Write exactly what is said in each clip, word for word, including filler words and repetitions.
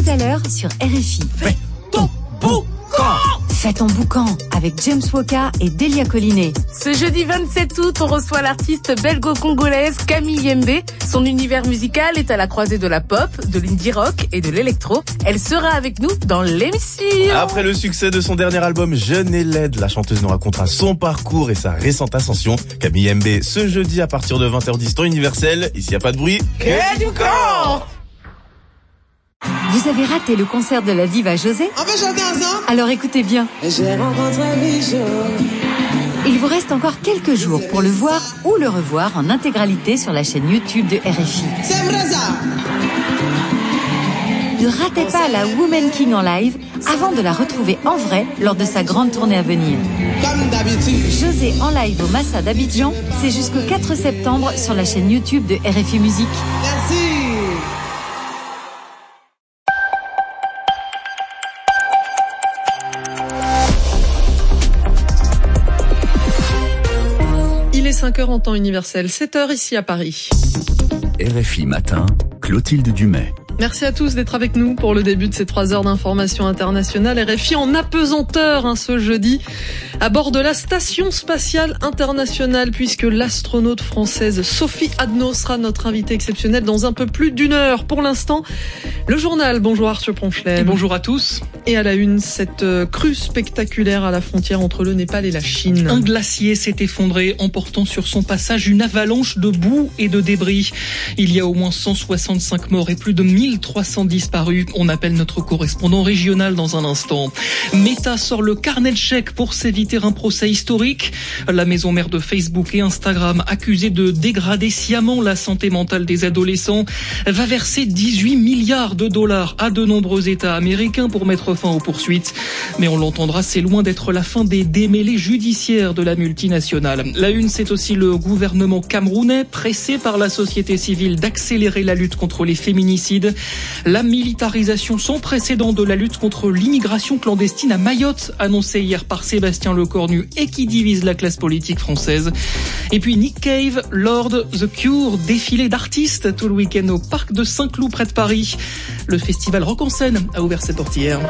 tout à l'heure sur R F I. Fais ton boucan. Fais ton boucan avec James Woka et Delia Collinet. Ce jeudi vingt-sept août, on reçoit l'artiste belgo-congolaise Camille Yembe. Son univers musical est à la croisée de la pop, de l'indie rock et de l'électro. Elle sera avec nous dans l'émission. Après le succès de son dernier album Jeune et laide, la chanteuse nous racontera son parcours et sa récente ascension. Camille Yembe, ce jeudi à partir de vingt heures dix temps universel. Ici y a pas de bruit. Que du corps. Vous avez raté le concert de la diva José ? On peut chanter ensemble ? Alors écoutez bien. J'ai rencontré Michel. Il vous reste encore quelques jours pour le voir ou le revoir en intégralité sur la chaîne YouTube de R F I. C'est vrai ça. Ne ratez pas la Woman King en live avant de la retrouver en vrai lors de sa grande tournée à venir. Comme d'habitude. José en live au Massa d'Abidjan, c'est jusqu'au quatre septembre sur la chaîne YouTube de R F I Musique. Merci. cinq heures en temps universel, sept heures ici à Paris. R F I Matin, Clotilde Dumais. Merci à tous d'être avec nous pour le début de ces trois heures d'information internationale. R F I en apesanteur hein, ce jeudi à bord de la Station Spatiale Internationale puisque l'astronaute française Sophie Adno sera notre invitée exceptionnelle dans un peu plus d'une heure. Pour l'instant, le journal. Bonjour Arthur Ponchelet. Et bonjour à tous. Et à la une, cette crue spectaculaire à la frontière entre le Népal et la Chine. Un glacier s'est effondré, emportant sur son passage une avalanche de boue et de débris. Il y a au moins cent soixante-cinq morts et plus de mille trois cents disparus. On appelle notre correspondant régional dans un instant. Meta sort le carnet de chèques pour s'éviter un procès historique. La maison mère de Facebook et Instagram, accusée de dégrader sciemment la santé mentale des adolescents, va verser dix-huit milliards de dollars à de nombreux États américains pour mettre fin aux poursuites. Mais on l'entendra, c'est loin d'être la fin des démêlés judiciaires de la multinationale. La une, c'est aussi le gouvernement camerounais, pressé par la société civile d'accélérer la lutte contre les féminicides. La militarisation sans précédent de la lutte contre l'immigration clandestine à Mayotte, annoncée hier par Sébastien Lecornu et qui divise la classe politique française. Et puis Nick Cave, Lord, The Cure, défilé d'artistes tout le week-end au parc de Saint-Cloud près de Paris. Le festival Rock en Seine a ouvert ses portes hier.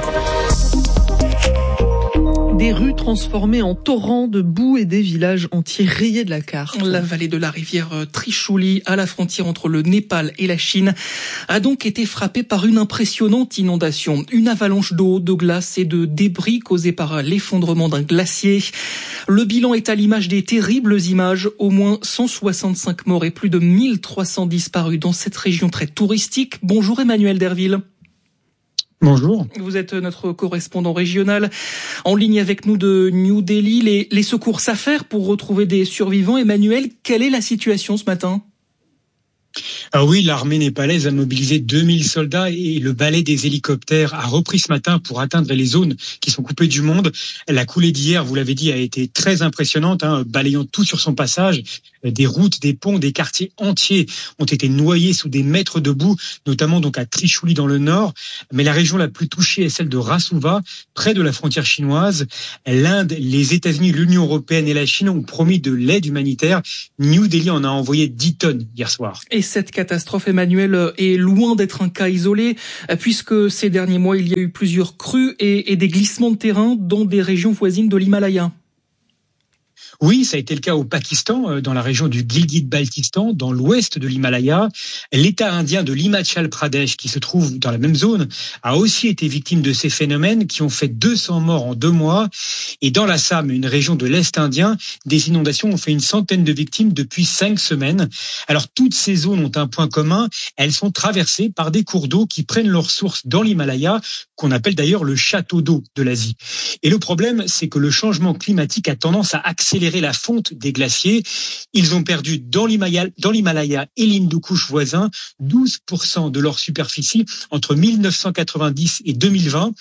Des rues transformées en torrents de boue et des villages entiers rayés de la carte. La vallée de la rivière Trishuli, à la frontière entre le Népal et la Chine, a donc été frappée par une impressionnante inondation. Une avalanche d'eau, de glace et de débris causés par l'effondrement d'un glacier. Le bilan est à l'image des terribles images. Au moins cent soixante-cinq morts et plus de mille trois cents disparus dans cette région très touristique. Bonjour Emmanuel Derville. Bonjour. Vous êtes notre correspondant régional en ligne avec nous de New Delhi. Les, les secours s'affairent pour retrouver des survivants. Emmanuel, quelle est la situation ce matin ? Ah oui, l'armée népalaise a mobilisé deux mille soldats et le balai des hélicoptères a repris ce matin pour atteindre les zones qui sont coupées du monde. La coulée d'hier, vous l'avez dit, a été très impressionnante, hein, balayant tout sur son passage. Des routes, des ponts, des quartiers entiers ont été noyés sous des mètres de boue, notamment donc à Trishuli dans le nord. Mais la région la plus touchée est celle de Rasuva, près de la frontière chinoise. L'Inde, les États-Unis, l'Union européenne et la Chine ont promis de l'aide humanitaire. New Delhi en a envoyé dix tonnes hier soir. Et cette catastrophe, Emmanuel, est loin d'être un cas isolé, puisque ces derniers mois, il y a eu plusieurs crues et, et des glissements de terrain dans des régions voisines de l'Himalaya. Oui, ça a été le cas au Pakistan, dans la région du Gilgit-Baltistan, dans l'ouest de l'Himalaya. L'État indien de l'Himachal Pradesh, qui se trouve dans la même zone, a aussi été victime de ces phénomènes qui ont fait deux cents morts en deux mois. Et dans l'Assam, une région de l'Est indien, des inondations ont fait une centaine de victimes depuis cinq semaines. Alors, toutes ces zones ont un point commun. Elles sont traversées par des cours d'eau qui prennent leur source dans l'Himalaya, qu'on appelle d'ailleurs le château d'eau de l'Asie. Et le problème, c'est que le changement climatique a tendance à accélérer la fonte des glaciers. Ils ont perdu dans l'Himalaya, dans l'Himalaya et l'Hindu-Kush voisin douze pour cent de leur superficie entre mille neuf cent quatre-vingt-dix et deux mille vingt.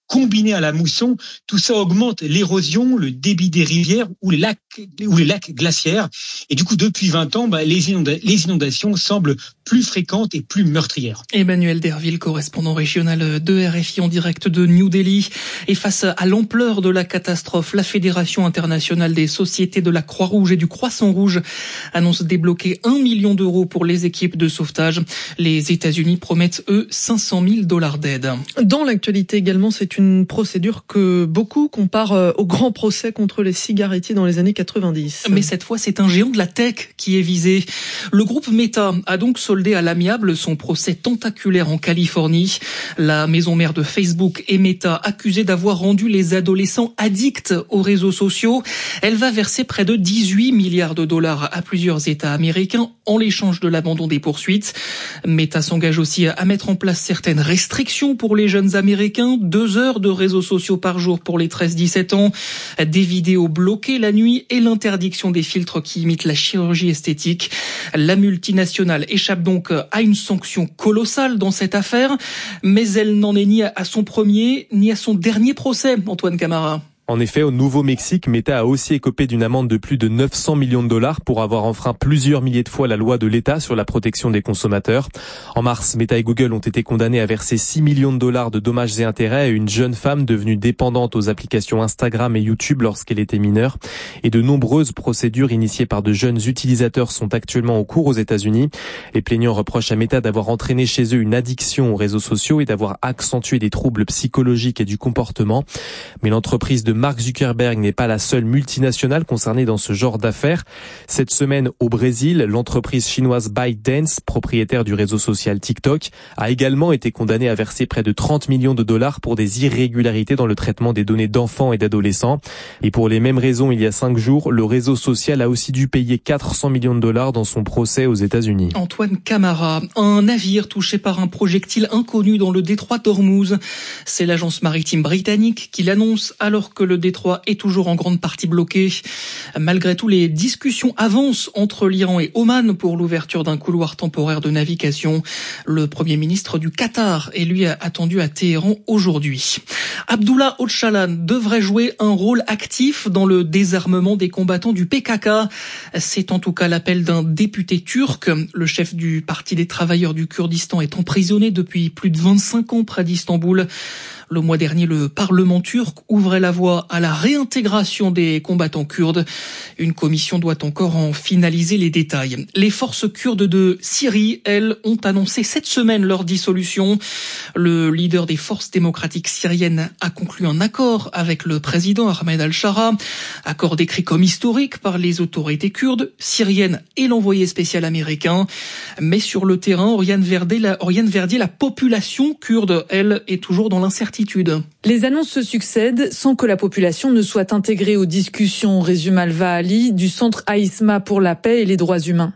combiné à la mousson, tout ça augmente l'érosion, le débit des rivières ou les lacs, ou les lacs glaciaires. Et du coup, depuis vingt ans, bah, les, inonda- les inondations semblent plus fréquentes et plus meurtrières. Emmanuel Derville, correspondant régional de R F I en direct de New Delhi. Et face à l'ampleur de la catastrophe, la Fédération internationale des sociétés de la Croix-Rouge et du Croissant-Rouge annonce débloquer un million d'euros pour les équipes de sauvetage. Les États-Unis promettent, eux, cinq cent mille dollars d'aide. Dans l'actualité également, c'est une procédure que beaucoup comparent au grand procès contre les cigarettiers dans les années quatre-vingt-dix. Mais cette fois, c'est un géant de la tech qui est visé. Le groupe Meta a donc soldé à l'amiable son procès tentaculaire en Californie. La maison mère de Facebook et Meta, accusée d'avoir rendu les adolescents addicts aux réseaux sociaux, elle va verser près de dix-huit milliards de dollars à plusieurs États américains en l'échange de l'abandon des poursuites. Meta s'engage aussi à mettre en place certaines restrictions pour les jeunes américains, deux heures de réseaux sociaux par jour pour les treize dix-sept ans, des vidéos bloquées la nuit et l'interdiction des filtres qui imitent la chirurgie esthétique. La multinationale échappe donc à une sanction colossale dans cette affaire, mais elle n'en est ni à son premier ni à son dernier procès, Antoine Camara. En effet, au Nouveau-Mexique, Meta a aussi écopé d'une amende de plus de neuf cents millions de dollars pour avoir enfreint plusieurs milliers de fois la loi de l'État sur la protection des consommateurs. En mars, Meta et Google ont été condamnés à verser six millions de dollars de dommages et intérêts à une jeune femme devenue dépendante aux applications Instagram et YouTube lorsqu'elle était mineure. Et de nombreuses procédures initiées par de jeunes utilisateurs sont actuellement en cours aux États-Unis. Les plaignants reprochent à Meta d'avoir entraîné chez eux une addiction aux réseaux sociaux et d'avoir accentué des troubles psychologiques et du comportement. Mais l'entreprise de Mark Zuckerberg n'est pas la seule multinationale concernée dans ce genre d'affaires. Cette semaine, au Brésil, l'entreprise chinoise ByteDance, propriétaire du réseau social TikTok, a également été condamnée à verser près de trente millions de dollars pour des irrégularités dans le traitement des données d'enfants et d'adolescents. Et pour les mêmes raisons, il y a cinq jours, le réseau social a aussi dû payer quatre cents millions de dollars dans son procès aux États-Unis. Antoine Camara, un navire touché par un projectile inconnu dans le détroit d'Ormuz. C'est l'agence maritime britannique qui l'annonce alors que le détroit est toujours en grande partie bloqué. Malgré tout, les discussions avancent entre l'Iran et Oman pour l'ouverture d'un couloir temporaire de navigation. Le Premier ministre du Qatar est lui attendu à Téhéran aujourd'hui. Abdullah Öcalan devrait jouer un rôle actif dans le désarmement des combattants du P K K. C'est en tout cas l'appel d'un député turc. Le chef du Parti des travailleurs du Kurdistan est emprisonné depuis plus de vingt-cinq ans près d'Istanbul. Le mois dernier, le Parlement turc ouvrait la voie à la réintégration des combattants kurdes. Une commission doit encore en finaliser les détails. Les forces kurdes de Syrie, elles, ont annoncé cette semaine leur dissolution. Le leader des forces démocratiques syriennes a conclu un accord avec le président Ahmed al-Shara, accord décrit comme historique par les autorités kurdes, syriennes et l'envoyé spécial américain. Mais sur le terrain, Oriane Verdier, la, Oriane Verdier, la population kurde, elle, est toujours dans l'incertitude. Les annonces se succèdent sans que la population ne soit intégrée aux discussions, résume Alva Ali du Centre Aïsma pour la paix et les droits humains.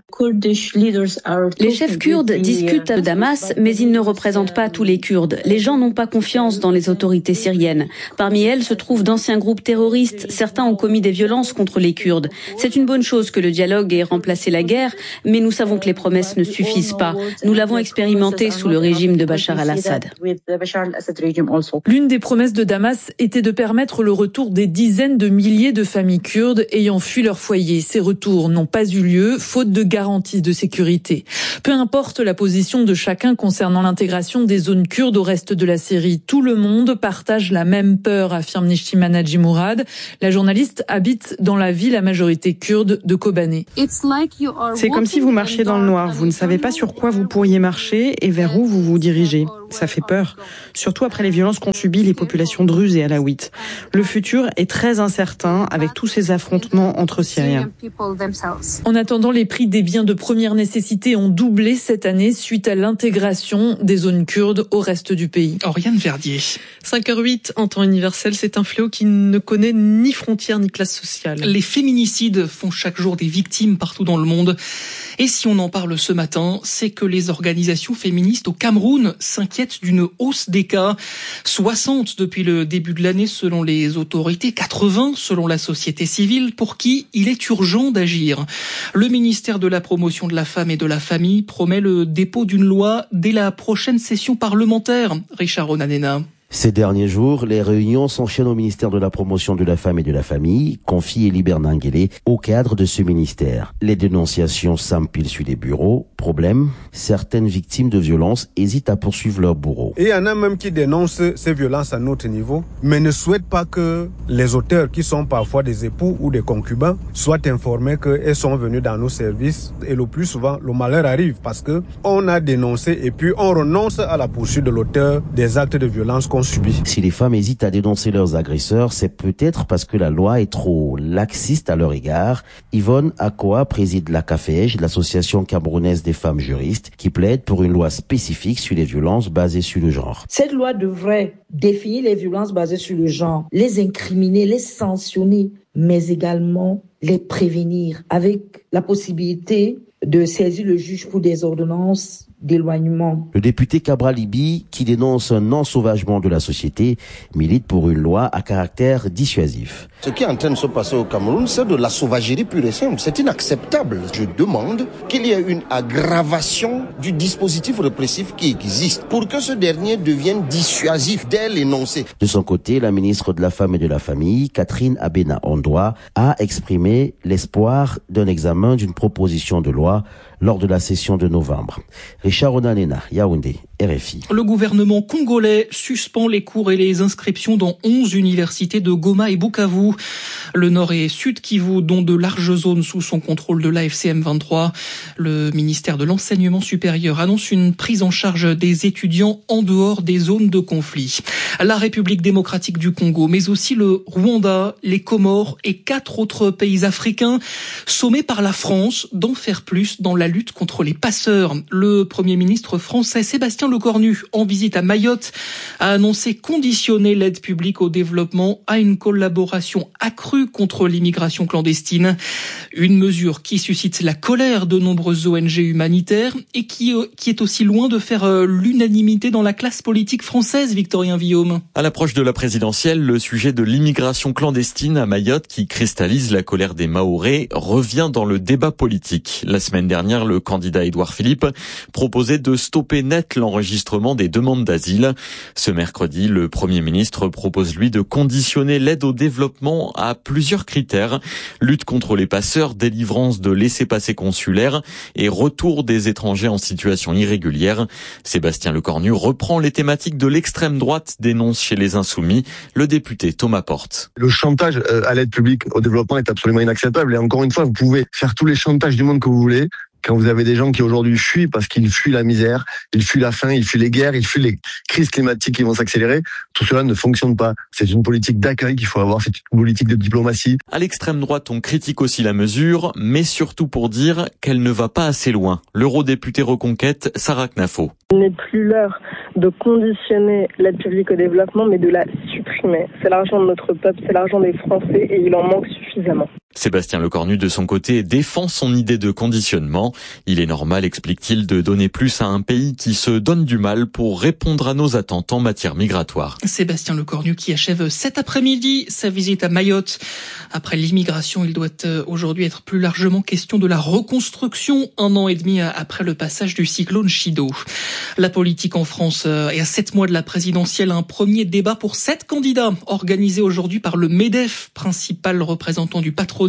Les chefs kurdes discutent à Damas, mais ils ne représentent pas tous les Kurdes. Les gens n'ont pas confiance dans les autorités syriennes. Parmi elles se trouvent d'anciens groupes terroristes. Certains ont commis des violences contre les Kurdes. C'est une bonne chose que le dialogue ait remplacé la guerre, mais nous savons que les promesses ne suffisent pas. Nous l'avons expérimenté sous le régime de Bachar al-Assad. L'une des promesses de Damas était de permettre le retour des dizaines de milliers de familles kurdes ayant fui leur foyer. Ces retours n'ont pas eu lieu, faute de garanties de sécurité. Peu importe la position de chacun concernant l'intégration des zones kurdes au reste de la Syrie, tout le monde partage la même peur, affirme Nishtiman Haji Mourad. La journaliste habite dans la ville à majorité kurde de Kobané. C'est comme si vous marchiez dans le noir. Vous ne savez pas sur quoi vous pourriez marcher et vers où vous vous dirigez. Ça fait peur, surtout après les violences qu'ont subies les populations druzes et alaouites. Le futur est très incertain avec tous ces affrontements entre Syriens. En attendant, les prix des biens de première nécessité ont doublé cette année suite à l'intégration des zones kurdes au reste du pays. Oriane Verdier. cinq heures huit en temps universel, c'est un fléau qui ne connaît ni frontières ni classe sociale. Les féminicides font chaque jour des victimes partout dans le monde. Et si on en parle ce matin, c'est que les organisations féministes au Cameroun s'inquiètent d'une hausse des cas. soixante depuis le début de l'année selon les autorités, quatre-vingts selon la société civile, pour qui il est urgent d'agir. Le ministère de la Promotion de la Femme et de la Famille promet le dépôt d'une loi dès la prochaine session parlementaire. Richard Onanena. Ces derniers jours, les réunions s'enchaînent au ministère de la Promotion de la Femme et de la Famille, confie Elibert Nanguélé, au cadre de ce ministère. Les dénonciations s'empilent sur les bureaux. Problème, certaines victimes de violences hésitent à poursuivre leur bourreau. Et il y en a même qui dénoncent ces violences à notre niveau, mais ne souhaitent pas que les auteurs, qui sont parfois des époux ou des concubins, soient informés qu'elles sont venues dans nos services. Et le plus souvent, le malheur arrive parce que on a dénoncé et puis on renonce à la poursuite de l'auteur des actes de violence qu'on subit. Si les femmes hésitent à dénoncer leurs agresseurs, c'est peut-être parce que la loi est trop laxiste à leur égard. Yvonne Akoa préside la C A F E J, l'association camerounaise des femmes juristes, qui plaide pour une loi spécifique sur les violences basées sur le genre. Cette loi devrait définir les violences basées sur le genre, les incriminer, les sanctionner, mais également les prévenir avec la possibilité de saisir le juge pour des ordonnances d'éloignement. Le député Cabral Libi, qui dénonce un ensauvagement de la société, milite pour une loi à caractère dissuasif. Ce qui est en train de se passer au Cameroun, c'est de la sauvagerie pure et simple. C'est inacceptable. Je demande qu'il y ait une aggravation du dispositif répressif qui existe pour que ce dernier devienne dissuasif dès l'énoncé. De son côté, la ministre de la Femme et de la Famille, Catherine Abena-Ondoa, a exprimé l'espoir d'un examen d'une proposition de loi lors de la session de novembre. Richard Onanena, Yaoundé, R F I. Le gouvernement congolais suspend les cours et les inscriptions dans onze universités de Goma et Bukavu. Le Nord et Sud Kivu, dont de larges zones sous son contrôle de l'A F C M vingt-trois. Le ministère de l'Enseignement supérieur annonce une prise en charge des étudiants en dehors des zones de conflit. La République démocratique du Congo, mais aussi le Rwanda, les Comores et quatre autres pays africains, sommés par la France d'en faire plus dans la lutte contre les passeurs. Le Premier ministre français Sébastien Lecornu, en visite à Mayotte, a annoncé conditionner l'aide publique au développement à une collaboration accrue contre l'immigration clandestine. Une mesure qui suscite la colère de nombreuses O N G humanitaires et qui, qui est aussi loin de faire l'unanimité dans la classe politique française, Victorien Villaume. À l'approche de la présidentielle, le sujet de l'immigration clandestine à Mayotte, qui cristallise la colère des Mahorais, revient dans le débat politique. La semaine dernière, le candidat Édouard Philippe proposait de stopper net l'enregistrement des demandes d'asile. Ce mercredi, le Premier ministre propose, lui, de conditionner l'aide au développement à plusieurs critères. Lutte contre les passeurs, délivrance de laissez-passer consulaires et retour des étrangers en situation irrégulière. Sébastien Lecornu reprend les thématiques de l'extrême droite, dénonce chez les Insoumis le député Thomas Porte. Le chantage à l'aide publique au développement est absolument inacceptable. Et encore une fois, vous pouvez faire tous les chantages du monde que vous voulez. Quand vous avez des gens qui aujourd'hui fuient parce qu'ils fuient la misère, ils fuient la faim, ils fuient les guerres, ils fuient les crises climatiques qui vont s'accélérer, tout cela ne fonctionne pas. C'est une politique d'accueil qu'il faut avoir, c'est une politique de diplomatie. À l'extrême droite, on critique aussi la mesure, mais surtout pour dire qu'elle ne va pas assez loin. L'eurodéputée Reconquête, Sarah Knafo. Il n'est plus l'heure de conditionner l'aide publique au développement, mais de la supprimer. C'est l'argent de notre peuple, c'est l'argent des Français et il en manque suffisamment. Sébastien Lecornu, de son côté, défend son idée de conditionnement. Il est normal, explique-t-il, de donner plus à un pays qui se donne du mal pour répondre à nos attentes en matière migratoire. Sébastien Lecornu qui achève cet après-midi sa visite à Mayotte. Après l'immigration, il doit aujourd'hui être plus largement question de la reconstruction, un an et demi après le passage du cyclone Chido. La politique en France est à sept mois de la présidentielle. Un premier débat pour sept candidats organisé aujourd'hui par le MEDEF, principal représentant du patronat.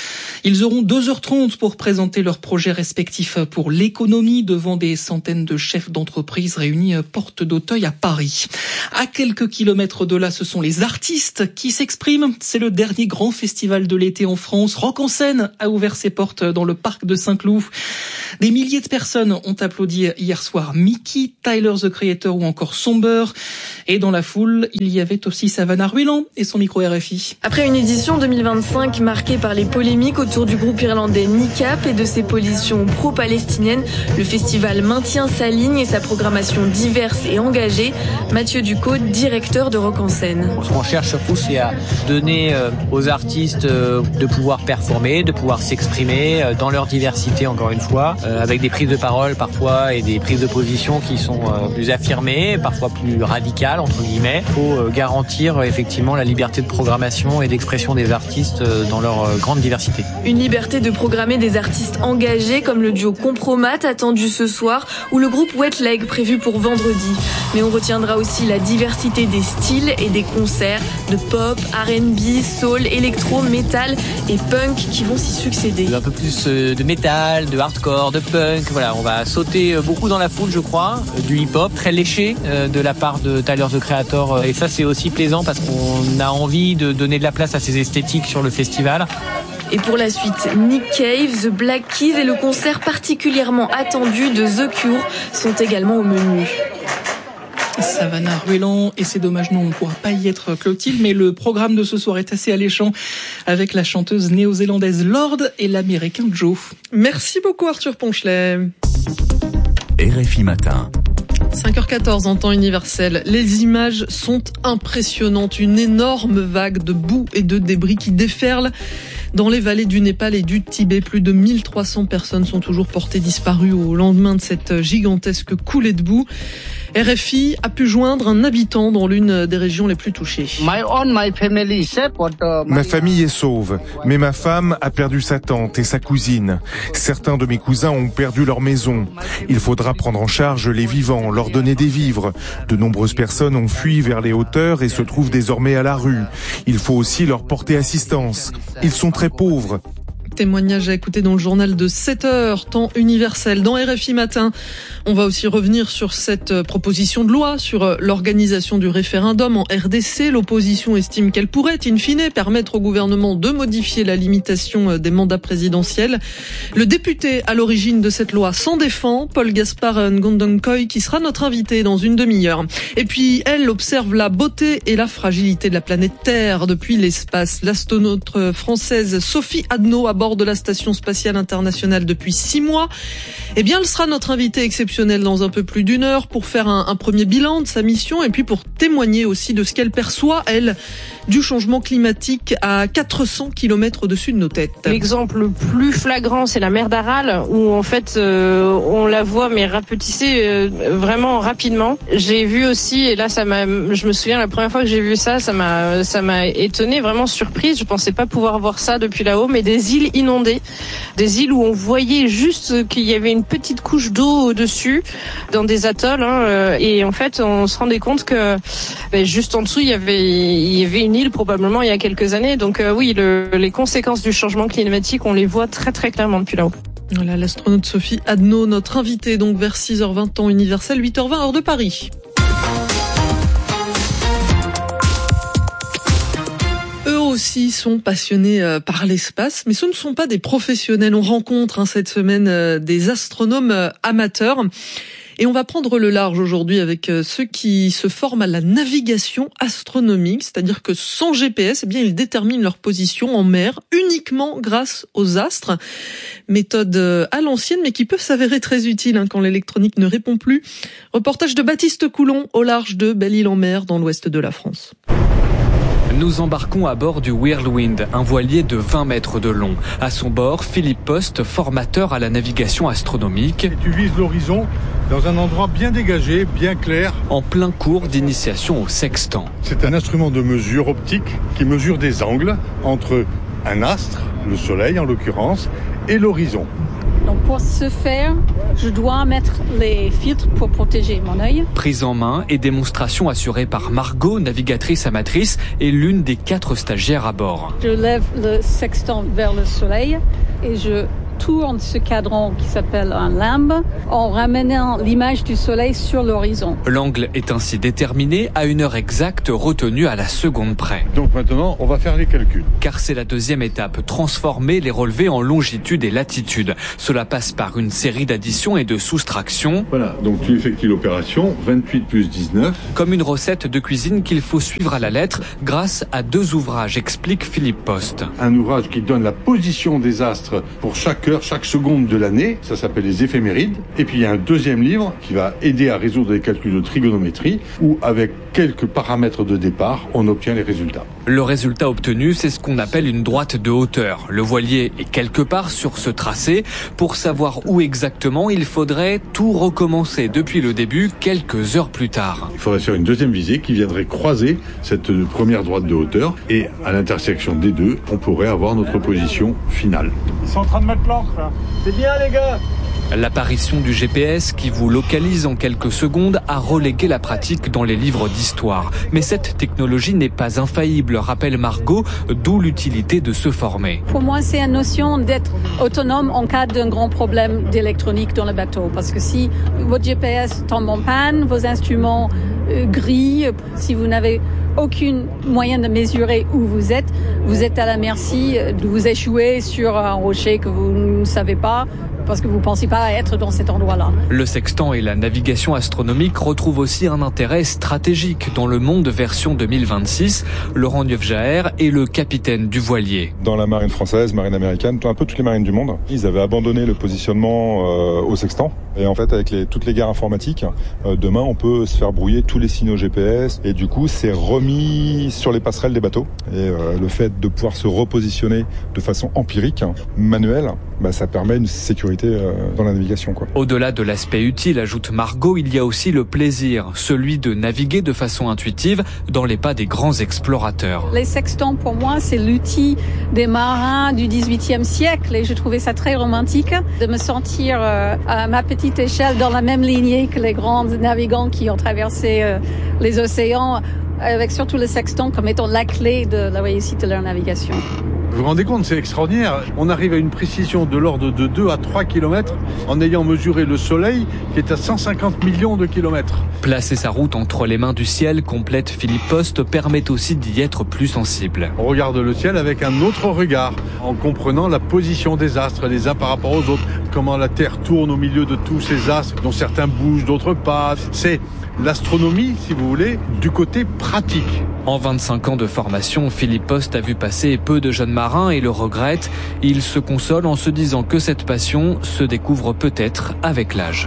Ils auront deux heures trente pour présenter leurs projets respectifs pour l'économie devant des centaines de chefs d'entreprise réunis porte d'Auteuil à Paris. À quelques kilomètres de là, ce sont les artistes qui s'expriment. C'est le dernier grand festival de l'été en France. Rock en scène a ouvert ses portes dans le parc de Saint-Cloud. Des milliers de personnes ont applaudi hier soir Mickey, Tyler the Creator ou encore Somber. Et dans la foule, il y avait aussi Savannah Ruiland et son micro R F I. Après une édition deux mille vingt-cinq marquée par les polémiques autour du groupe irlandais NICAP et de ses positions pro-palestiniennes, le festival maintient sa ligne et sa programmation diverse et engagée. Mathieu Ducot, directeur de Rock en scène. Ce qu'on cherche surtout, c'est à donner aux artistes de pouvoir performer, de pouvoir s'exprimer dans leur diversité, encore une fois, avec des prises de parole parfois et des prises de position qui sont plus affirmées, parfois plus radicales, entre guillemets. Il faut garantir effectivement la liberté de programmation et d'expression des artistes dans leur grande diversité. Une liberté de programmer des artistes engagés comme le duo Compromat attendu ce soir ou le groupe Wet Leg prévu pour vendredi. Mais on retiendra aussi la diversité des styles et des concerts de pop, R and B, soul, électro, métal et punk qui vont s'y succéder. Un peu plus de métal, de hardcore, de punk. Voilà, on va sauter beaucoup dans la foule, je crois, du hip-hop très léché de la part de Tyler the Creator. Et ça, c'est aussi plaisant parce qu'on a envie de donner de la place à ces esthétiques sur le festival. Et pour la suite, Nick Cave, The Black Keys et le concert particulièrement attendu de The Cure sont également au menu. Savannah Rueland, et c'est dommage, non, on ne pourra pas y être, Clotilde, mais le programme de ce soir est assez alléchant avec la chanteuse néo-zélandaise Lorde et l'américain Joe. Merci beaucoup Arthur Ponchelet. R F I Matin. cinq heures quatorze en temps universel. Les images sont impressionnantes. Une énorme vague de boue et de débris qui déferle dans les vallées du Népal et du Tibet. Plus de mille trois cents personnes sont toujours portées disparues au lendemain de cette gigantesque coulée de boue. R F I a pu joindre un habitant dans l'une des régions les plus touchées. Ma famille est sauve, mais ma femme a perdu sa tante et sa cousine. Certains de mes cousins ont perdu leur maison. Il faudra prendre en charge les vivants, leur donner des vivres. De nombreuses personnes ont fui vers les hauteurs et se trouvent désormais à la rue. Il faut aussi leur porter assistance. Ils sont très pauvres. Témoignage à écouter dans le journal de sept heures, temps universel. Dans R F I Matin, on va aussi revenir sur cette proposition de loi sur l'organisation du référendum en R D C. L'opposition estime qu'elle pourrait, in fine, permettre au gouvernement de modifier la limitation des mandats présidentiels. Le député à l'origine de cette loi s'en défend, Paul Gaspard Ngondonkoy, qui sera notre invité dans une demi-heure. Et puis, elle observe la beauté et la fragilité de la planète Terre depuis l'espace. L'astronaute française Sophie Adno à bord de la Station Spatiale Internationale depuis six mois. Eh bien, elle sera notre invitée exceptionnelle dans un peu plus d'une heure pour faire un, un premier bilan de sa mission et puis pour témoigner aussi de ce qu'elle perçoit, elle, du changement climatique à quatre cents kilomètres au-dessus de nos têtes. L'exemple le plus flagrant, c'est la mer d'Aral, où en fait, euh, on la voit mais rapetissée euh, vraiment rapidement. J'ai vu aussi, et là, ça m'a, je me souviens la première fois que j'ai vu ça, ça m'a, ça m'a étonnée, vraiment surprise. Je pensais pas pouvoir voir ça depuis là-haut, mais des îles inondées, des îles où on voyait juste qu'il y avait une petite couche d'eau au-dessus, dans des atolls, hein, et en fait, on se rendait compte que ben, juste en dessous, il y avait, il y avait une île probablement il y a quelques années. Donc euh, oui, le, les conséquences du changement climatique, on les voit très très clairement depuis là-haut. Voilà, l'astronaute Sophie Adno, notre invitée, donc vers six heures vingt temps universel, huit heures vingt heure de Paris. Aussi sont passionnés par l'espace, mais ce ne sont pas des professionnels. On rencontre hein, cette semaine euh, des astronomes euh, amateurs. Et on va prendre le large aujourd'hui avec ceux qui se forment à la navigation astronomique, c'est-à-dire que sans G P S, eh bien, ils déterminent leur position en mer uniquement grâce aux astres. Méthode à l'ancienne, mais qui peut s'avérer très utile hein, quand l'électronique ne répond plus. Reportage de Baptiste Coulon au large de Belle-Île-en-Mer dans l'ouest de la France. Nous embarquons à bord du Whirlwind, un voilier de vingt mètres de long. À son bord, Philippe Post, formateur à la navigation astronomique. Et tu vises l'horizon dans un endroit bien dégagé, bien clair. En plein cours d'initiation au sextant. C'est un instrument de mesure optique qui mesure des angles entre un astre, le soleil en l'occurrence, et l'horizon. Donc pour ce faire, je dois mettre les filtres pour protéger mon œil. Prise en main et démonstration assurée par Margot, navigatrice amatrice et l'une des quatre stagiaires à bord. Je lève le sextant vers le soleil et je tourne ce cadran qui s'appelle un lambe en ramenant l'image du soleil sur l'horizon. L'angle est ainsi déterminé à une heure exacte retenue à la seconde près. Donc maintenant, on va faire les calculs. Car c'est la deuxième étape, transformer les relevés en longitude et latitude. Cela passe par une série d'additions et de soustractions. Voilà, donc tu effectues l'opération vingt-huit plus dix-neuf. Comme une recette de cuisine qu'il faut suivre à la lettre grâce à deux ouvrages, explique Philippe Post. Un ouvrage qui donne la position des astres pour chaque heure fleurs chaque seconde de l'année, ça s'appelle les éphémérides. Et puis il y a un deuxième livre qui va aider à résoudre les calculs de trigonométrie, où avec quelques paramètres de départ, on obtient les résultats. Le résultat obtenu, c'est ce qu'on appelle une droite de hauteur. Le voilier est quelque part sur ce tracé. Pour savoir où exactement, il faudrait tout recommencer depuis le début, quelques heures plus tard. Il faudrait faire une deuxième visée qui viendrait croiser cette première droite de hauteur, et à l'intersection des deux, on pourrait avoir notre position finale. Ils sont en train de mettre l'encre là. C'est bien les gars. L'apparition du G P S qui vous localise en quelques secondes a relégué la pratique dans les livres d'histoire. Mais cette technologie n'est pas infaillible, rappelle Margot, d'où l'utilité de se former. Pour moi, c'est une notion d'être autonome en cas d'un grand problème d'électronique dans le bateau. Parce que si votre G P S tombe en panne, vos instruments euh, grillent, si vous n'avez aucun moyen de mesurer où vous êtes, vous êtes à la merci de vous échouer sur un rocher que vous ne savez pas, parce que vous ne pensez pas être dans cet endroit-là. Le sextant et la navigation astronomique retrouvent aussi un intérêt stratégique dans le Monde version deux mille vingt-six. Laurent Neufjaer est le capitaine du voilier. Dans la marine française, marine américaine, un peu toutes les marines du monde, ils avaient abandonné le positionnement euh, au sextant. Et en fait, avec les, toutes les guerres informatiques, euh, demain, on peut se faire brouiller tous les signaux G P S. Et du coup, c'est remis sur les passerelles des bateaux. Et euh, le fait de pouvoir se repositionner de façon empirique, manuelle, bah, ça permet une sécurité dans la navigation, quoi. Au-delà de l'aspect utile, ajoute Margot, il y a aussi le plaisir, celui de naviguer de façon intuitive dans les pas des grands explorateurs. Les sextants, pour moi, c'est l'outil des marins du dix-huitième siècle et je trouvais ça très romantique de me sentir euh, à ma petite échelle dans la même lignée que les grands navigants qui ont traversé euh, les océans, avec surtout le sextant comme étant la clé de la réussite de leur navigation. Vous vous rendez compte, c'est extraordinaire. On arrive à une précision de l'ordre de deux à trois kilomètres en ayant mesuré le Soleil qui est à cent cinquante millions de kilomètres. Placer sa route entre les mains du ciel, complète Philippe Post, permet aussi d'y être plus sensible. On regarde le ciel avec un autre regard, en comprenant la position des astres les uns par rapport aux autres, comment la Terre tourne au milieu de tous ces astres, dont certains bougent, d'autres pas. C'est l'astronomie, si vous voulez, du côté pratique. En vingt-cinq ans de formation, Philippe Post a vu passer peu de jeunes marins et le regrette. Il se console en se disant que cette passion se découvre peut-être avec l'âge.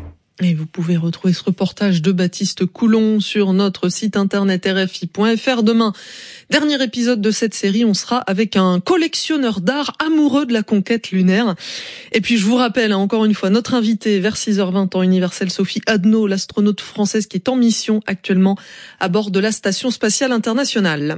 Et vous pouvez retrouver ce reportage de Baptiste Coulon sur notre site internet R F I point F R. Demain, dernier épisode de cette série, on sera avec un collectionneur d'art amoureux de la conquête lunaire. Et puis je vous rappelle, encore une fois, notre invitée vers six heures vingt temps universel, Sophie Adno, l'astronaute française qui est en mission actuellement à bord de la Station spatiale internationale.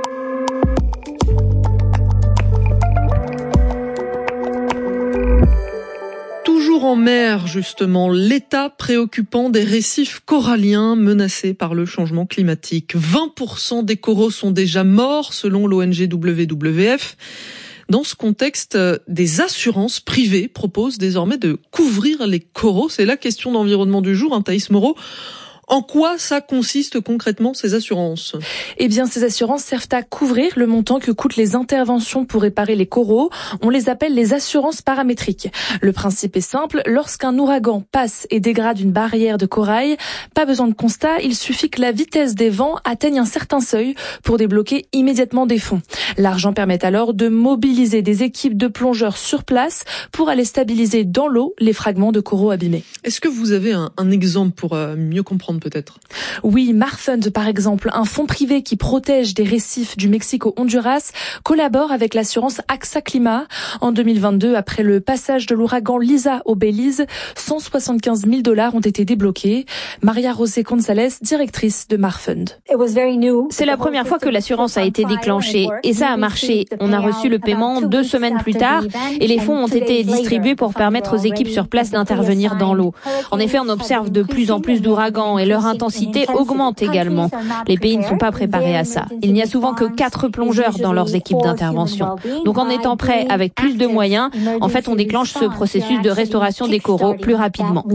Toujours en mer, justement, l'état préoccupant des récifs coralliens menacés par le changement climatique. vingt pour cent des coraux sont déjà morts, selon l'O N G W W F. Dans ce contexte, des assurances privées proposent désormais de couvrir les coraux. C'est la question d'environnement du jour, hein, Thaïs Moreau. En quoi ça consiste concrètement, ces assurances ? Eh bien, ces assurances servent à couvrir le montant que coûtent les interventions pour réparer les coraux. On les appelle les assurances paramétriques. Le principe est simple. Lorsqu'un ouragan passe et dégrade une barrière de corail, pas besoin de constat, il suffit que la vitesse des vents atteigne un certain seuil pour débloquer immédiatement des fonds. L'argent permet alors de mobiliser des équipes de plongeurs sur place pour aller stabiliser dans l'eau les fragments de coraux abîmés. Est-ce que vous avez un, un exemple pour euh, mieux comprendre peut-être ? Oui, Marfund par exemple, un fonds privé qui protège des récifs du Mexique au Honduras, collabore avec l'assurance A X A Climat. En deux mille vingt-deux, après le passage de l'ouragan Lisa au Belize, cent soixante-quinze mille dollars ont été débloqués. Maria José González, directrice de Marfund. C'est la première fois que l'assurance a été déclenchée et ça a marché. On a reçu le paiement deux semaines plus tard et les fonds ont été distribués pour permettre aux équipes sur place d'intervenir dans l'eau. En effet, on observe de plus en plus d'ouragans et leur intensité augmente également. Les pays ne sont pas préparés à ça. Il n'y a souvent que quatre plongeurs dans leurs équipes d'intervention. Donc en étant prêts avec plus de moyens, en fait on déclenche ce processus de restauration des coraux plus rapidement.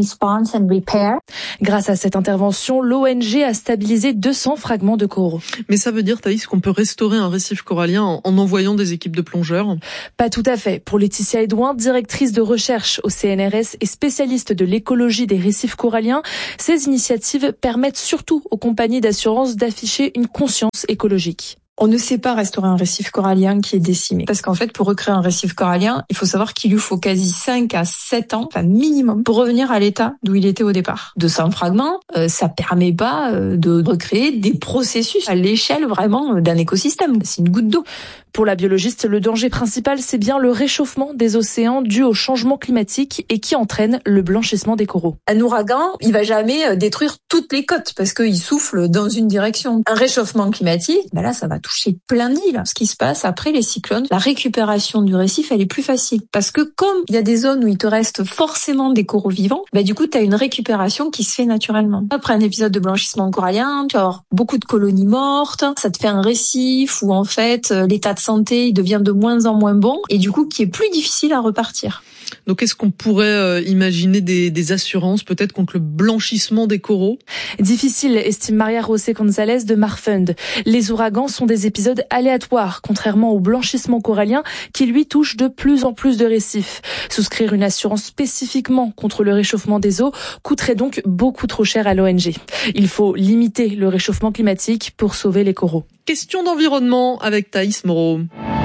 Grâce à cette intervention, l'O N G a stabilisé deux cents fragments de coraux. Mais ça veut dire, Thaïs, qu'on peut restaurer un récif corallien en, en envoyant des équipes de plongeurs ? Pas tout à fait. Pour Laetitia Edouin, directrice de recherche au C N R S et spécialiste de l'écologie des récifs coralliens, ces initiatives permettent surtout aux compagnies d'assurance d'afficher une conscience écologique. On ne sait pas restaurer un récif corallien qui est décimé. Parce qu'en fait, pour recréer un récif corallien, il faut savoir qu'il lui faut quasi cinq à sept ans, enfin minimum, pour revenir à l'état d'où il était au départ. De cent fragments, euh, ça permet pas euh, de recréer des processus à l'échelle vraiment d'un écosystème. C'est une goutte d'eau. Pour la biologiste, le danger principal, c'est bien le réchauffement des océans dû au changement climatique et qui entraîne le blanchissement des coraux. Un ouragan, il va jamais détruire toutes les côtes parce qu'il souffle dans une direction. Un réchauffement climatique, ben là, ça va toucher plein d'îles. Ce qui se passe après les cyclones, la récupération du récif, elle est plus facile. Parce que comme il y a des zones où il te reste forcément des coraux vivants, ben du coup, tu as une récupération qui se fait naturellement. Après un épisode de blanchissement corallien, tu vas avoir beaucoup de colonies mortes, ça te fait un récif où en fait, l'état de santé il devient de moins en moins bon et du coup qui est plus difficile à repartir. Donc est-ce qu'on pourrait euh, imaginer des, des assurances peut-être contre le blanchissement des coraux ? Difficile, estime Maria José González de Marfund. Les ouragans sont des épisodes aléatoires, contrairement au blanchissement corallien qui lui touche de plus en plus de récifs. Souscrire une assurance spécifiquement contre le réchauffement des eaux coûterait donc beaucoup trop cher à l'O N G. Il faut limiter le réchauffement climatique pour sauver les coraux. Question d'environnement avec Thaïs Moreau.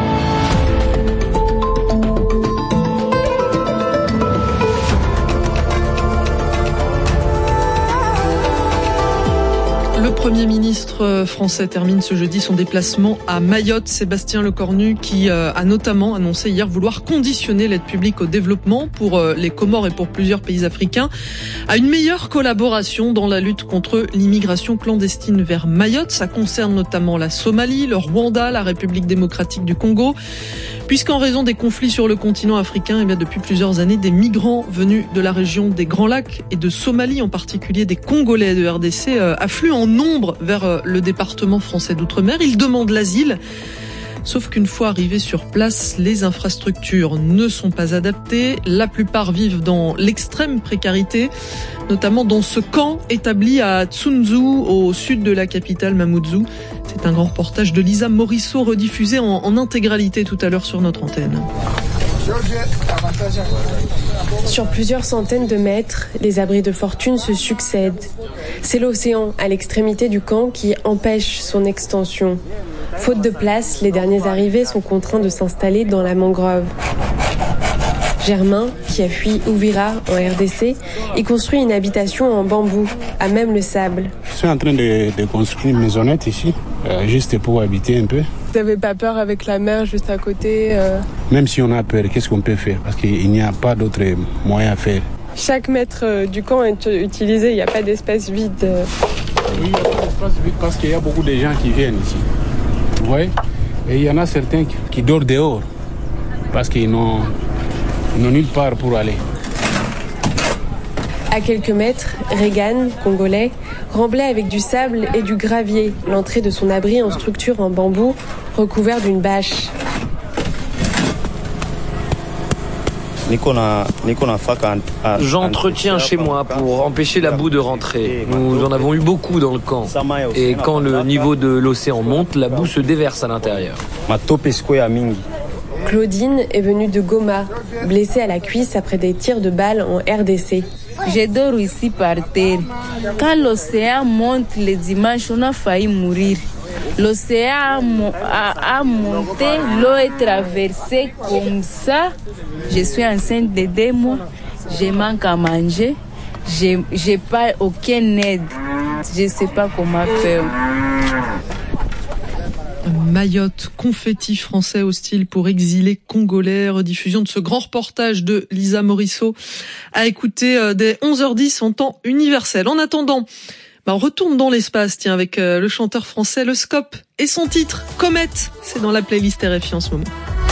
Le Premier ministre français termine ce jeudi son déplacement à Mayotte. Sébastien Lecornu qui a notamment annoncé hier vouloir conditionner l'aide publique au développement pour les Comores et pour plusieurs pays africains à une meilleure collaboration dans la lutte contre l'immigration clandestine vers Mayotte. Ça concerne notamment la Somalie, le Rwanda, la République démocratique du Congo. Puisqu'en raison des conflits sur le continent africain, eh bien depuis plusieurs années, des migrants venus de la région des Grands Lacs et de Somalie, en particulier des Congolais de R D C, euh, affluent en nombre vers euh, le département français d'outre-mer. Ils demandent l'asile. Sauf qu'une fois arrivés sur place, les infrastructures ne sont pas adaptées. La plupart vivent dans l'extrême précarité, notamment dans ce camp établi à Tsunzu, au sud de la capitale Mamoudzou. C'est un grand reportage de Lisa Morisseau, rediffusé en, en intégralité tout à l'heure sur notre antenne. Sur plusieurs centaines de mètres, les abris de fortune se succèdent. C'est l'océan à l'extrémité du camp qui empêche son extension. Faute de place, les derniers arrivés sont contraints de s'installer dans la mangrove. Germain, qui a fui Ouvira en R D C, y construit une habitation en bambou, à même le sable. Je suis en train de, de construire une maisonnette ici, euh, juste pour habiter un peu. Vous n'avez pas peur avec la mer juste à côté euh... Même si on a peur, qu'est-ce qu'on peut faire? Parce qu'il n'y a pas d'autre moyen à faire. Chaque mètre du camp est utilisé, il n'y a pas d'espace vide. Oui, il n'y a pas d'espace vide parce qu'il y a beaucoup de gens qui viennent ici. Vous voyez? Et il y en a certains qui, qui dorment dehors parce qu'ils n'ont, ils n'ont nulle part pour aller. À quelques mètres, Regan, congolais, remblait avec du sable et du gravier l'entrée de son abri en structure en bambou recouvert d'une bâche. J'entretiens chez moi pour empêcher la boue de rentrer. Nous en avons eu beaucoup dans le camp. Et quand le niveau de l'océan monte, la boue se déverse à l'intérieur. Claudine est venue de Goma, blessée à la cuisse après des tirs de balles en R D C. Je dors ici par terre. Quand l'océan monte le dimanche, on a failli mourir. L'océan a, a monté, l'eau est traversée comme ça. Je suis enceinte de deux mois. Je manque à manger. Je n'ai pas aucune aide. Je ne sais pas comment faire. Mayotte, confetti français hostile pour exilés congolais. Rediffusion de ce grand reportage de Lisa Morisseau à écouter dès onze heures dix en temps universel. En attendant, bah on retourne dans l'espace, tiens, avec le chanteur français Le Scope et son titre Comète. C'est dans la playlist R F I en ce moment.